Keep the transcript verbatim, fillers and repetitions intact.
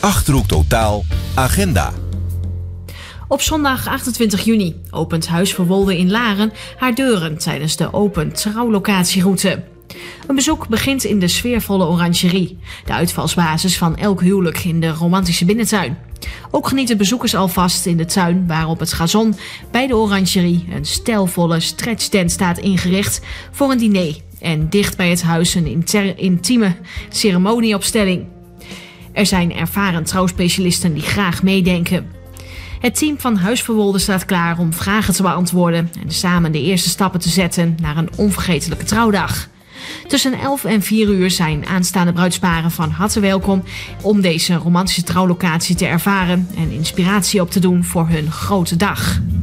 Achterhoek Totaal Agenda. Op zondag achtentwintig juni opent Huis Verwolde in Laren haar deuren tijdens de open trouwlocatieroute. Een bezoek begint in de sfeervolle orangerie, de uitvalsbasis van elk huwelijk in de romantische binnentuin. Ook genieten bezoekers alvast in de tuin waar op het gazon bij de orangerie een stijlvolle stretchtent staat ingericht voor een diner en dicht bij het huis een inter- intieme ceremonieopstelling. Er zijn ervaren trouwspecialisten die graag meedenken. Het team van Huis Verwolde staat klaar om vragen te beantwoorden en samen de eerste stappen te zetten naar een onvergetelijke trouwdag. Tussen elf en vier uur zijn aanstaande bruidsparen van harte welkom om deze romantische trouwlocatie te ervaren en inspiratie op te doen voor hun grote dag.